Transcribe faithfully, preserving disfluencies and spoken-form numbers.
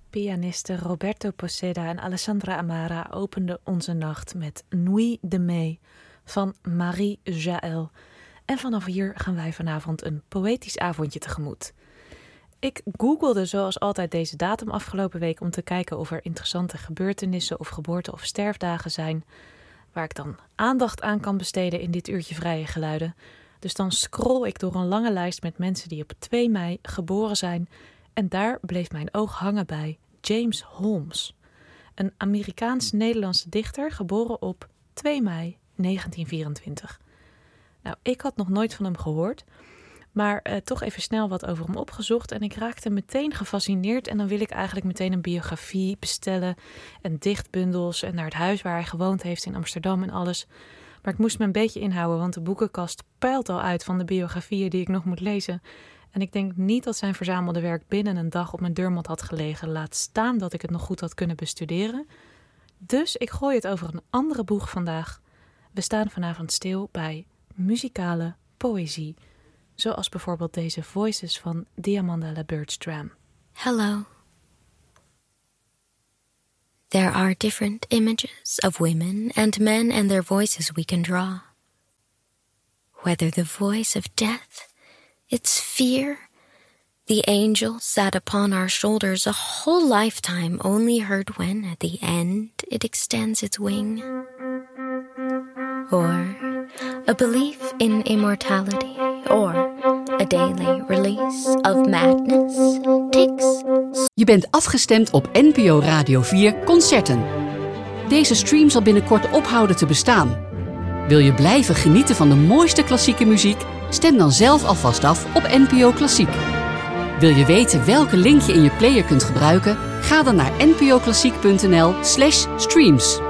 Pianisten Roberto Poseda en Alessandra Amara openden onze nacht met Nuit de Mai van Marie Jaël. En vanaf hier gaan wij vanavond een poëtisch avondje tegemoet. Ik googelde zoals altijd deze datum afgelopen week om te kijken of er interessante gebeurtenissen of geboorte- of sterfdagen zijn, waar ik dan aandacht aan kan besteden in dit uurtje vrije geluiden. Dus dan scroll ik door een lange lijst met mensen die op twee mei geboren zijn. En daar bleef mijn oog hangen bij James Holmes. Een Amerikaans-Nederlandse dichter, geboren op twee mei negentien vierentwintig. Nou, ik had nog nooit van hem gehoord, maar uh, toch even snel wat over hem opgezocht. En ik raakte meteen gefascineerd en dan wil ik eigenlijk meteen een biografie bestellen en dichtbundels en naar het huis waar hij gewoond heeft in Amsterdam en alles. Maar ik moest me een beetje inhouden, want de boekenkast puilt al uit van de biografieën die ik nog moet lezen. En ik denk niet dat zijn verzamelde werk binnen een dag op mijn deurmat had gelegen. Laat staan dat ik het nog goed had kunnen bestuderen. Dus ik gooi het over een andere boeg vandaag. We staan vanavond stil bij muzikale poëzie. Zoals bijvoorbeeld deze Voices van Diamanda LaBerge-Stram. Hello. There are different images of women and men and their voices we can draw. Whether the voice of death, its fear, the angel sat upon our shoulders a whole lifetime only heard when at the end it extends its wing. Or a belief in immortality, or a daily release of madness, ticks. Je bent afgestemd op N P O Radio vier Concerten. Deze stream zal binnenkort ophouden te bestaan. Wil je blijven genieten van de mooiste klassieke muziek? Stem dan zelf alvast af op N P O Klassiek. Wil je weten welke link je in je player kunt gebruiken? Ga dan naar npoklassiek punt n l slash streams.